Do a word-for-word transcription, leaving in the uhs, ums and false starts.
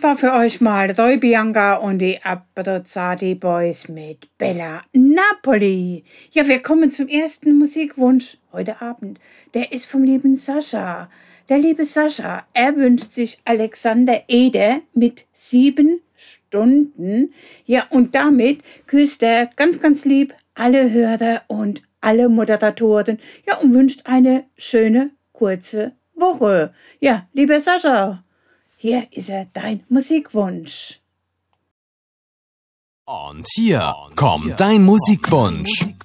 war für euch mal Roy Bianca und die Abruzzati Boys mit Bella Napoli. Ja, wir kommen zum ersten Musikwunsch heute Abend. Der ist vom lieben Sascha. Der liebe Sascha, er wünscht sich Alexander Eder mit sieben Stunden. Ja, und damit küsst er ganz, ganz lieb alle Hörer und alle Moderatoren. Ja, und wünscht eine schöne, kurze Woche. Ja, lieber Sascha, hier ist er, dein Musikwunsch. Und hier kommt dein Musikwunsch.